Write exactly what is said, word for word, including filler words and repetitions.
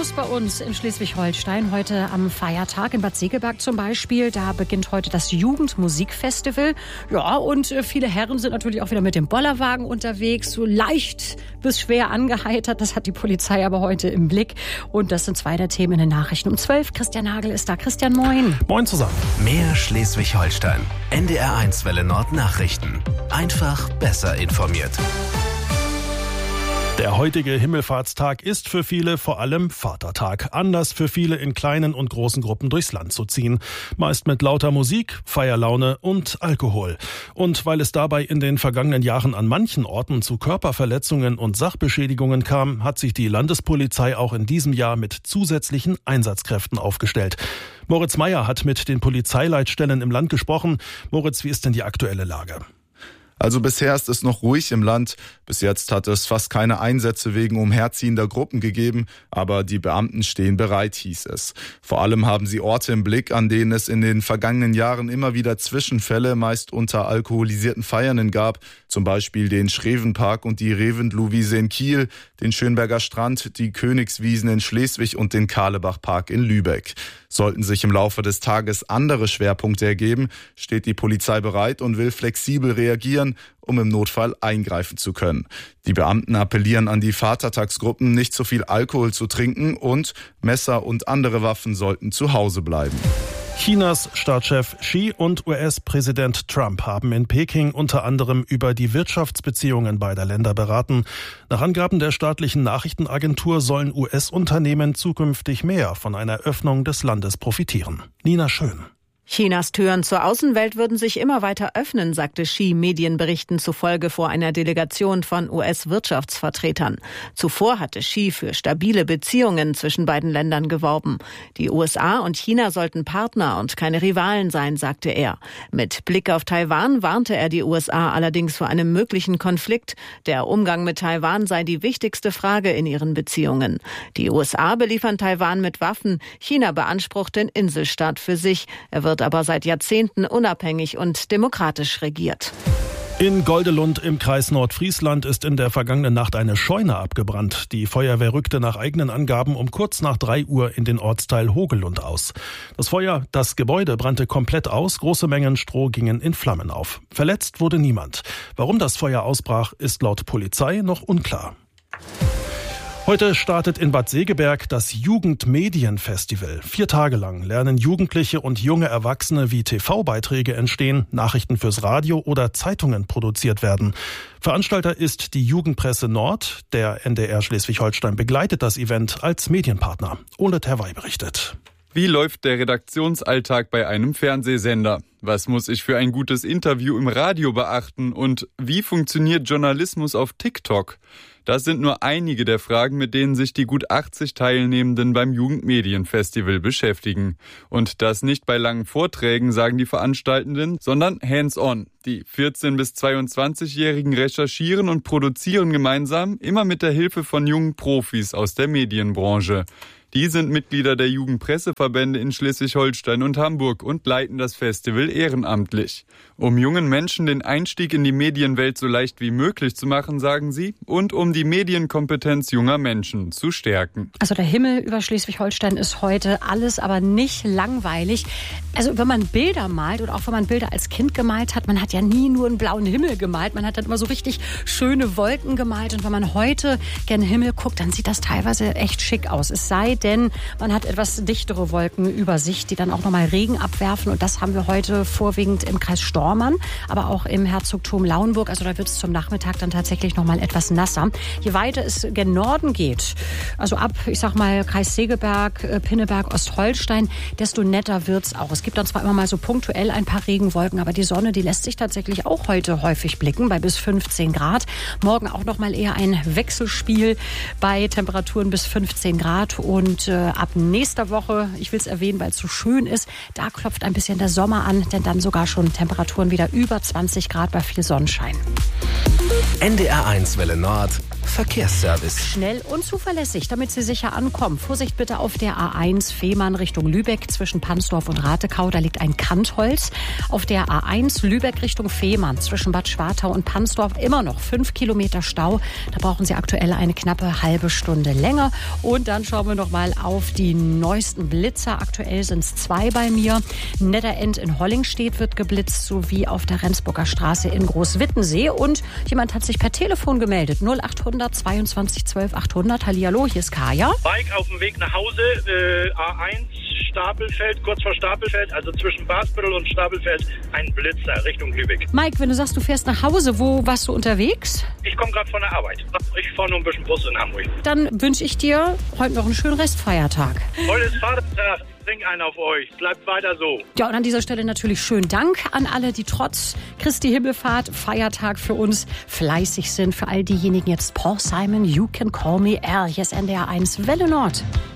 los bei uns in Schleswig-Holstein. Heute am Feiertag in Bad Segeberg zum Beispiel. Da beginnt heute das Jugendmusikfestival. Ja, und viele Herren sind natürlich auch wieder mit dem Bollerwagen unterwegs. So leicht bis schwer angeheitert. Das hat die Polizei aber heute im Blick. Und das sind zwei der Themen in den Nachrichten. Um zwölf, Christian Nagel ist da. Christian, moin. Moin zusammen. Mehr Schleswig-Holstein. N D R eins Welle Nord Nachrichten. Einfach besser informiert. Der heutige Himmelfahrtstag ist für viele vor allem Vatertag. Anlass für viele in kleinen und großen Gruppen durchs Land zu ziehen. Meist mit lauter Musik, Feierlaune und Alkohol. Und weil es dabei in den vergangenen Jahren an manchen Orten zu Körperverletzungen und Sachbeschädigungen kam, hat sich die Landespolizei auch in diesem Jahr mit zusätzlichen Einsatzkräften aufgestellt. Moritz Meyer hat mit den Polizeileitstellen im Land gesprochen. Moritz, wie ist denn die aktuelle Lage? Also bisher ist es noch ruhig im Land. Bis jetzt hat es fast keine Einsätze wegen umherziehender Gruppen gegeben, aber die Beamten stehen bereit, hieß es. Vor allem haben sie Orte im Blick, an denen es in den vergangenen Jahren immer wieder Zwischenfälle, meist unter alkoholisierten Feiernden gab, zum Beispiel den Schrevenpark und die Reventlow-Wiese in Kiel, den Schönberger Strand, die Königswiesen in Schleswig und den Karlebach-Park in Lübeck. Sollten sich im Laufe des Tages andere Schwerpunkte ergeben, steht die Polizei bereit und will flexibel reagieren, um im Notfall eingreifen zu können. Die Beamten appellieren an die Vatertagsgruppen, nicht zu viel Alkohol zu trinken und Messer und andere Waffen sollten zu Hause bleiben. Chinas Staatschef Xi und U S-Präsident Trump haben in Peking unter anderem über die Wirtschaftsbeziehungen beider Länder beraten. Nach Angaben der staatlichen Nachrichtenagentur sollen U S-Unternehmen zukünftig mehr von einer Öffnung des Landes profitieren. Nina Schön. Chinas Türen zur Außenwelt würden sich immer weiter öffnen, sagte Xi Medienberichten zufolge vor einer Delegation von U S-Wirtschaftsvertretern. Zuvor hatte Xi für stabile Beziehungen zwischen beiden Ländern geworben. Die U S A und China sollten Partner und keine Rivalen sein, sagte er. Mit Blick auf Taiwan warnte er die U S A allerdings vor einem möglichen Konflikt. Der Umgang mit Taiwan sei die wichtigste Frage in ihren Beziehungen. Die U S A beliefern Taiwan mit Waffen. China beansprucht den Inselstaat für sich. Er wird aber seit Jahrzehnten unabhängig und demokratisch regiert. In Goldelund im Kreis Nordfriesland ist in der vergangenen Nacht eine Scheune abgebrannt. Die Feuerwehr rückte nach eigenen Angaben um kurz nach drei Uhr in den Ortsteil Hogelund aus. Das Feuer, das Gebäude brannte komplett aus, große Mengen Stroh gingen in Flammen auf. Verletzt wurde niemand. Warum das Feuer ausbrach, ist laut Polizei noch unklar. Heute startet in Bad Segeberg das Jugendmedienfestival. Vier Tage lang lernen Jugendliche und junge Erwachsene, wie T V-Beiträge entstehen, Nachrichten fürs Radio oder Zeitungen produziert werden. Veranstalter ist die Jugendpresse Nord. Der N D R Schleswig-Holstein begleitet das Event als Medienpartner. Ole Terwey berichtet. Wie läuft der Redaktionsalltag bei einem Fernsehsender? Was muss ich für ein gutes Interview im Radio beachten? Und wie funktioniert Journalismus auf TikTok? Das sind nur einige der Fragen, mit denen sich die gut achtzig Teilnehmenden beim Jugendmedienfestival beschäftigen. Und das nicht bei langen Vorträgen, sagen die Veranstaltenden, sondern hands-on. Die vierzehn- bis zweiundzwanzigjährigen recherchieren und produzieren gemeinsam, immer mit der Hilfe von jungen Profis aus der Medienbranche. Die sind Mitglieder der Jugendpresseverbände in Schleswig-Holstein und Hamburg und leiten das Festival ehrenamtlich. Um jungen Menschen den Einstieg in die Medienwelt so leicht wie möglich zu machen, sagen sie, und um die Medienkompetenz junger Menschen zu stärken. Also der Himmel über Schleswig-Holstein ist heute alles, aber nicht langweilig. Also wenn man Bilder malt oder auch wenn man Bilder als Kind gemalt hat, man hat ja nie nur einen blauen Himmel gemalt, man hat dann immer so richtig schöne Wolken gemalt. Und wenn man heute gen Himmel guckt, dann sieht das teilweise echt schick aus. Es sei denn, man hat etwas dichtere Wolken über sich, die dann auch nochmal Regen abwerfen. Und das haben wir heute vorwiegend im Kreis Stormann, aber auch im Herzogtum Lauenburg. Also da wird es zum Nachmittag dann tatsächlich nochmal etwas nasser. Je weiter es gen Norden geht, also ab, ich sag mal, Kreis Segeberg, Pinneberg, Ostholstein, desto netter wird's auch. Es gibt dann zwar immer mal so punktuell ein paar Regenwolken, aber die Sonne, die lässt sich tatsächlich auch heute häufig blicken, bei bis fünfzehn Grad. Morgen auch nochmal eher ein Wechselspiel bei Temperaturen bis fünfzehn Grad. Und Und äh, ab nächster Woche, ich will es erwähnen, weil es so schön ist, da klopft ein bisschen der Sommer an, denn dann sogar schon Temperaturen wieder über zwanzig Grad bei viel Sonnenschein. N D R eins Welle Nord, Verkehrsservice. Schnell und zuverlässig, damit Sie sicher ankommen. Vorsicht bitte auf der A eins Fehmarn Richtung Lübeck zwischen Pansdorf und Ratekau. Da liegt ein Kantholz. Auf der A eins Lübeck Richtung Fehmarn zwischen Bad Schwartau und Pansdorf immer noch fünf Kilometer Stau. Da brauchen Sie aktuell eine knappe halbe Stunde länger. Und dann schauen wir noch mal auf die neuesten Blitzer. Aktuell sind es zwei bei mir. Netterend in Hollingstedt wird geblitzt, sowie auf der Rendsburger Straße in Großwittensee. Und jemand hat sich per Telefon gemeldet. null achthundert zweiundzwanzig zwölf achthundert. Hallihallo, hier ist Kaya. Bike auf dem Weg nach Hause, äh, A eins Stapelfeld, kurz vor Stapelfeld, also zwischen Basbüttel und Stapelfeld, ein Blitzer Richtung Lübeck. Mike, wenn du sagst, du fährst nach Hause, wo warst du unterwegs? Ich komme gerade von der Arbeit. Ich fahre nur ein bisschen Bus in Hamburg. Dann wünsche ich dir heute noch einen schönen Restfeiertag. Heute ist Vatertag. Trink einen auf euch. Bleibt weiter so. Ja, und an dieser Stelle natürlich schönen Dank an alle, die trotz Christi Himmelfahrt, Feiertag für uns fleißig sind. Für all diejenigen jetzt Paul Simon, You Can Call Me Al. Hier ist N D R eins Welle Nord.